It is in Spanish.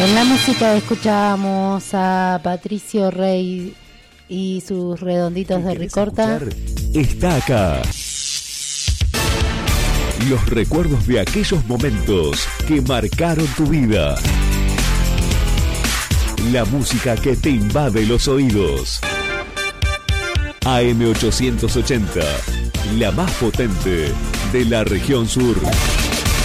En la música escuchábamos a Patricio Rey y sus redonditos de ricorta. Está acá. Los recuerdos de aquellos momentos que marcaron tu vida. La música que te invade los oídos. AM880, la más potente de la región sur.